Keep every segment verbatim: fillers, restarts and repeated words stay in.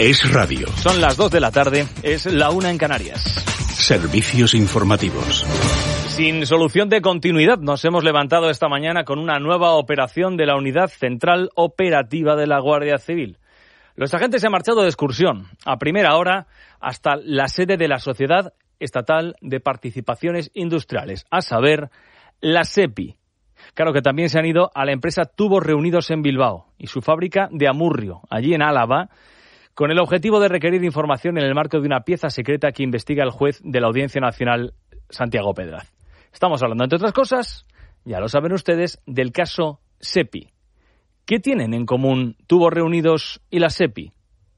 Es radio. Son las dos de la tarde, es la una en Canarias. Servicios informativos. Sin solución de continuidad, nos hemos levantado esta mañana con una nueva operación de la Unidad Central Operativa de la Guardia Civil. Los agentes se han marchado de excursión a primera hora hasta la sede de la Sociedad Estatal de Participaciones Industriales, a saber, la SEPI. Claro que también se han ido a la empresa Tubos Reunidos en Bilbao y su fábrica de Amurrio, allí en Álava, con el objetivo de requerir información en el marco de una pieza secreta que investiga el juez de la Audiencia Nacional, Santiago Pedraz. Estamos hablando, entre otras cosas, ya lo saben ustedes, del caso SEPI. ¿Qué tienen en común Tubos Reunidos y la SEPI?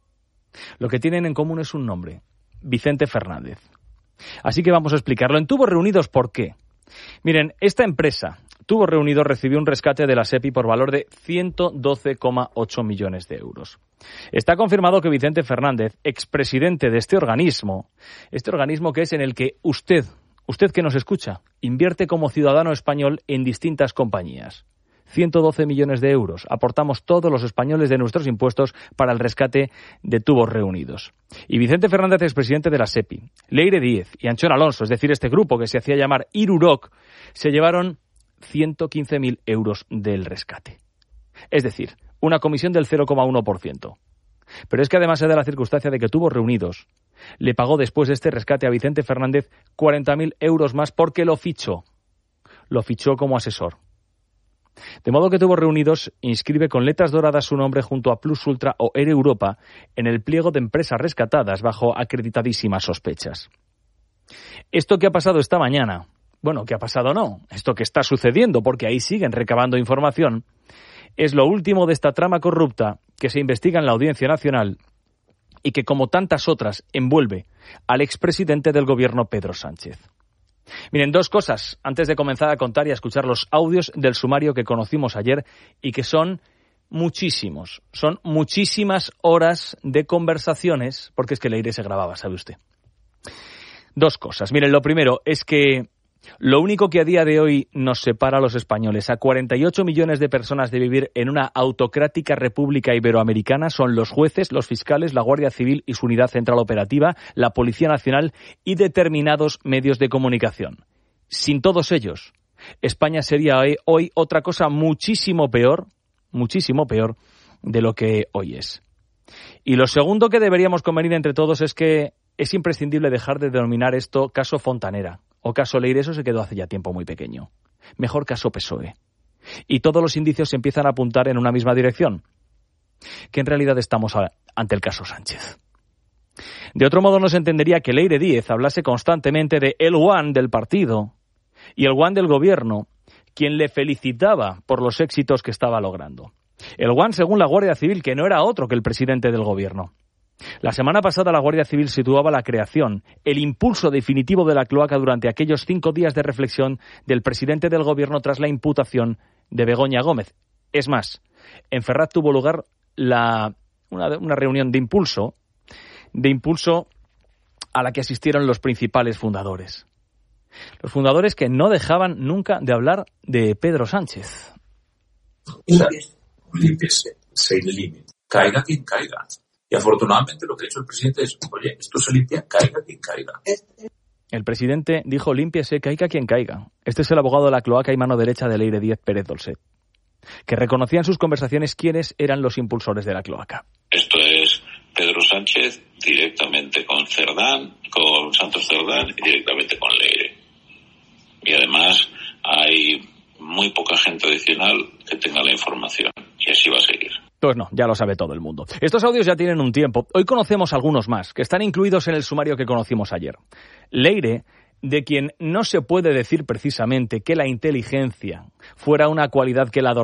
Lo que tienen en común es un nombre, Vicente Fernández. Así que vamos a explicarlo. En Tubos Reunidos, ¿por qué? Miren, esta empresa, Tubos Reunidos, recibió un rescate de la SEPI por valor de ciento doce coma ocho millones de euros. Está confirmado que Vicente Fernández, expresidente de este organismo, este organismo que es en el que usted, usted que nos escucha, invierte como ciudadano español en distintas compañías. ciento doce millones de euros aportamos todos los españoles de nuestros impuestos para el rescate de Tubos Reunidos. Y Vicente Fernández es presidente de la SEPI. Leire Díez y Anchón Alonso, es decir, este grupo que se hacía llamar Iruroc, se llevaron ciento quince mil euros del rescate. Es decir, una comisión del cero coma uno por ciento. Pero es que además se da la circunstancia de que Tubos Reunidos le pagó después de este rescate a Vicente Fernández cuarenta mil euros más porque lo fichó. Lo fichó como asesor. De modo que Tubos Reunidos inscribe con letras doradas su nombre junto a Plus Ultra o Air Europa en el pliego de empresas rescatadas bajo acreditadísimas sospechas. Esto que ha pasado esta mañana, bueno, que ha pasado no, esto que está sucediendo, porque ahí siguen recabando información, es lo último de esta trama corrupta que se investiga en la Audiencia Nacional y que, como tantas otras, envuelve al expresidente del gobierno Pedro Sánchez. Miren, dos cosas antes de comenzar a contar y a escuchar los audios del sumario que conocimos ayer y que son muchísimos, son muchísimas horas de conversaciones, porque es que Leire se grababa, ¿sabe usted? Dos cosas. Miren, lo primero es que lo único que a día de hoy nos separa a los españoles, a cuarenta y ocho millones de personas, de vivir en una autocrática república iberoamericana son los jueces, los fiscales, la Guardia Civil y su Unidad Central Operativa, la Policía Nacional y determinados medios de comunicación. Sin todos ellos, España sería hoy, hoy otra cosa muchísimo peor, muchísimo peor de lo que hoy es. Y lo segundo que deberíamos convenir entre todos es que es imprescindible dejar de denominar esto caso Fontanera o caso Leire. Eso se quedó hace ya tiempo muy pequeño. Mejor caso P S O E. Y todos los indicios se empiezan a apuntar en una misma dirección, que en realidad estamos a, ante el caso Sánchez. De otro modo no se entendería que Leire Díez hablase constantemente de el One del partido y el One del gobierno, quien le felicitaba por los éxitos que estaba logrando. El One, según la Guardia Civil, que no era otro que el presidente del gobierno. La semana pasada la Guardia Civil situaba la creación, el impulso definitivo de la cloaca durante aquellos cinco días de reflexión del presidente del gobierno tras la imputación de Begoña Gómez. Es más, en Ferraz tuvo lugar la, una, una reunión de impulso, de impulso a la que asistieron los principales fundadores. Los fundadores que no dejaban nunca de hablar de Pedro Sánchez. Límpiese, se límite. Caiga quien caiga. Y afortunadamente lo que ha hecho el presidente es, oye, esto se limpia, caiga quien caiga. El presidente dijo, límpiese, caiga quien caiga. Este es el abogado de la cloaca y mano derecha de Leire Díez Pérez Dolcet, que reconocía en sus conversaciones quiénes eran los impulsores de la cloaca. Esto es Pedro Sánchez directamente con Cerdán, con Santos Cerdán y directamente con Leire. Y además hay muy poca gente adicional que tenga la información. Y así va a seguir. Pues no, ya lo sabe todo el mundo. Estos audios ya tienen un tiempo. Hoy conocemos algunos más, que están incluidos en el sumario que conocimos ayer. Leire, de quien no se puede decir precisamente que la inteligencia fuera una cualidad que la